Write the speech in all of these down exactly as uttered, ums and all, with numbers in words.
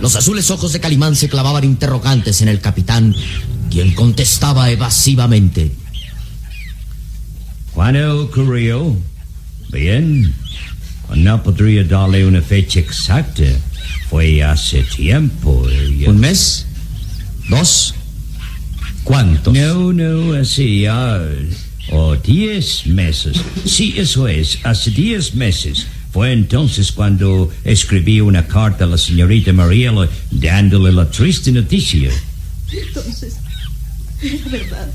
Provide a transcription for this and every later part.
Los azules ojos de Calimán se clavaban interrogantes en el capitán, quien contestaba evasivamente. ¿Cuándo ocurrió? Bien, no podría darle una fecha exacta. Fue hace tiempo. Yo... ¿Un mes? ¿Dos? ¿Cuántos? No, no, así, ah, oh, diez meses. Sí, eso es, hace diez meses. Fue entonces cuando escribí una carta a la señorita Mariela dándole la triste noticia. Entonces, era verdad.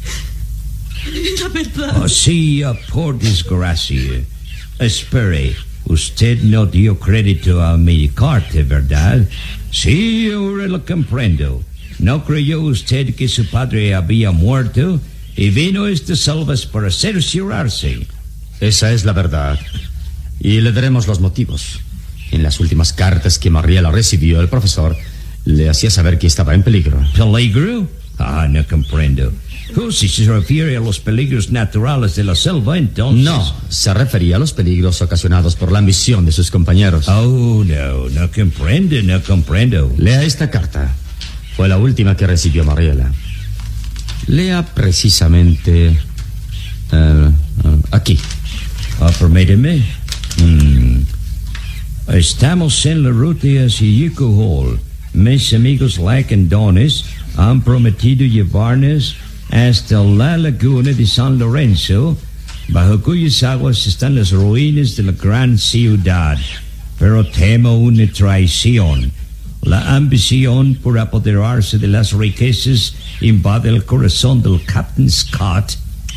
Era verdad. Oh, sí, uh, por desgracia. Espere, usted no dio crédito a mi carta, ¿verdad? Sí, ahora lo comprendo. ¿No creyó usted que su padre había muerto y vino a estas selvas para cerciorarse? Esa es la verdad. Y le daremos los motivos. En las últimas cartas que Mariela recibió, el profesor le hacía saber que estaba en peligro. ¿Peligro? Ah, no comprendo. Oh, si se refiere a los peligros naturales de la selva, entonces... No, se refería a los peligros ocasionados por la ambición de sus compañeros. Oh, no, no comprendo, no comprendo. Lea esta carta. Fue la última que recibió Mariela. Lea precisamente... Uh, uh, aquí. Ah, permíteme. Hmm. Estamos en la ruta hacia Yucca Hall. Mis amigos Lacandones han prometido llevarnos hasta la laguna de San Lorenzo, bajo cuyas aguas están las ruinas de la gran ciudad. Pero temo una traición. La ambición por apoderarse de las riquezas invade el corazón del Captain Scott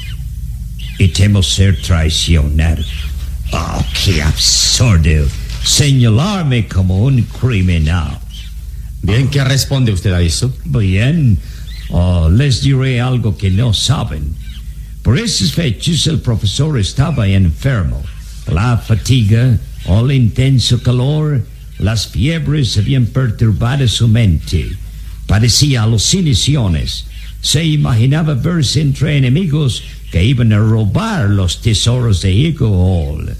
y temo ser traicionado. Oh, qué absurdo señalarme como un criminal. Bien, ¿qué responde usted a eso? Bien, oh, les diré algo que no saben. Por esas fechas el profesor estaba enfermo. La fatiga, el intenso calor, las fiebres habían perturbado su mente. Padecía alucinaciones. Se imaginaba verse entre enemigos que iban a robar los tesoros de Eagle Hall.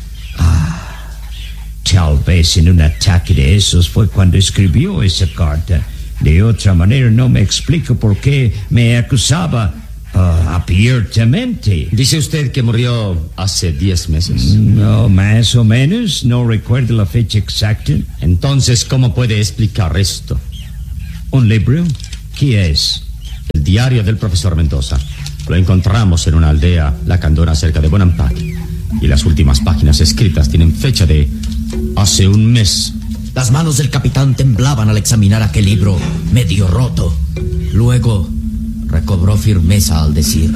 Ah, tal vez en un ataque de esos fue cuando escribió esa carta. De otra manera no me explico por qué me acusaba uh, abiertamente. Dice usted que murió hace diez meses. No, más o menos. No recuerdo la fecha exacta. Entonces, ¿cómo puede explicar esto? ¿Un libro? ¿Qué es? El diario del profesor Mendoza. Lo encontramos en una aldea lacandona cerca de Bonampak. Y las últimas páginas escritas tienen fecha de hace un mes. Las manos del capitán temblaban al examinar aquel libro medio roto. Luego recobró firmeza al decir: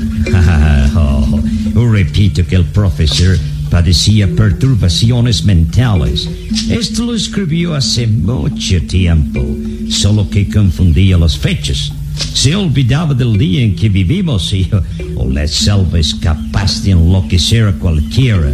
oh, repito que el profesor padecía perturbaciones mentales. Esto lo escribió hace mucho tiempo, solo que confundía las fechas. Se olvidaba del día en que vivimos y oh, la selva es capaz de enloquecer a cualquiera.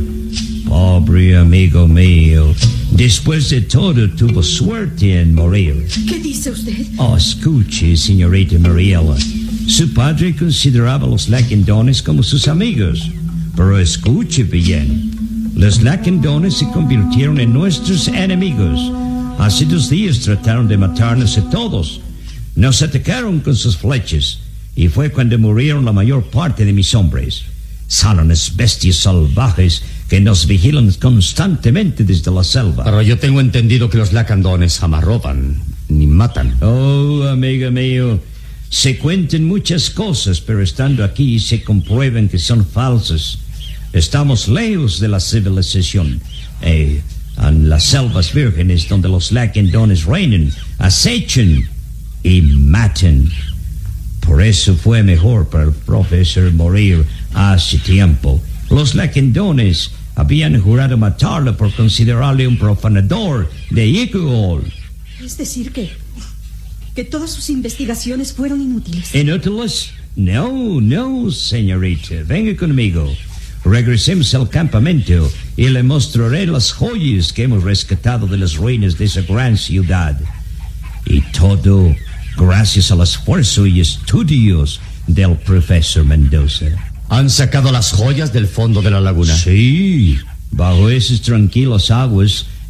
Pobre amigo mío, después de todo tuvo suerte en morir. ¿Qué dice usted? Oh, escuche, señorita Mariela. Su padre consideraba a los Lacandones como sus amigos. Pero escuche bien. Los Lacandones se convirtieron en nuestros enemigos. Hace dos días trataron de matarnos a todos. Nos atacaron con sus flechas y fue cuando murieron la mayor parte de mis hombres. Son unas bestias salvajes que nos vigilan constantemente desde la selva. Pero yo tengo entendido que los lacandones jamás roban ni matan. Oh, amigo mío, se cuentan muchas cosas, pero estando aquí se comprueban que son falsas. Estamos lejos de la civilización. Eh, en las selvas vírgenes donde los lacandones reinan, acechan y matan. Por eso fue mejor para el profesor morir hace tiempo. Los lacandones habían jurado matarlo por considerarle un profanador de Eagle Hall. Es decir que... que todas sus investigaciones fueron inútiles. ¿Inútiles? No, no, señorita. Venga conmigo. Regresemos al campamento y le mostraré las joyas que hemos rescatado de las ruinas de esa gran ciudad. Y todo gracias al esfuerzo y estudios del profesor Mendoza. ¿Han sacado las joyas del fondo de la laguna? Sí, bajo esas tranquilas aguas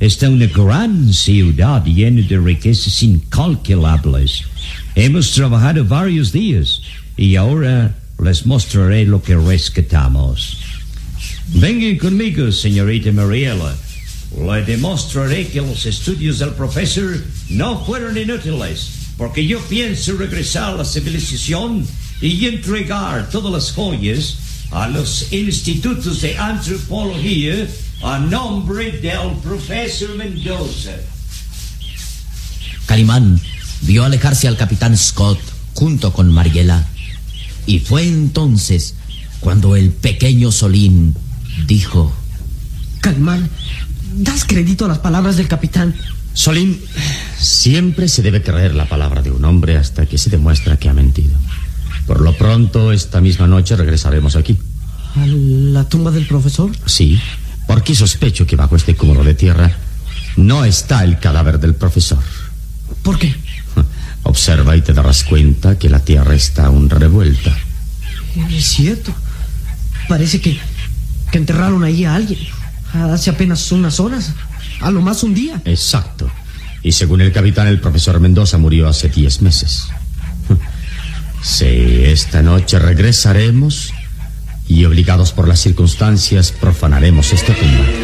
está una gran ciudad llena de riquezas incalculables. Hemos trabajado varios días y ahora les mostraré lo que rescatamos. Vengan conmigo, señorita Mariela. Le demostraré que los estudios del profesor no fueron inútiles, porque yo pienso regresar a la civilización y entregar todas las joyas a los institutos de antropología a nombre del profesor Mendoza. Calimán vio alejarse al capitán Scott junto con Mariela, y fue entonces cuando el pequeño Solín dijo: Calimán, ¿das crédito a las palabras del capitán? Solín, siempre se debe creer la palabra de un hombre hasta que se demuestra que ha mentido. Por lo pronto, esta misma noche regresaremos aquí. ¿A la tumba del profesor? Sí, porque sospecho que bajo este cúmulo de tierra no está el cadáver del profesor. ¿Por qué? Observa y te darás cuenta que la tierra está aún revuelta. Es cierto. Parece que, que enterraron ahí a alguien hace apenas unas horas, a lo más un día. Exacto. Y según el capitán, el profesor Mendoza murió hace diez meses. Sí, esta noche regresaremos y, obligados por las circunstancias, profanaremos esta tumba.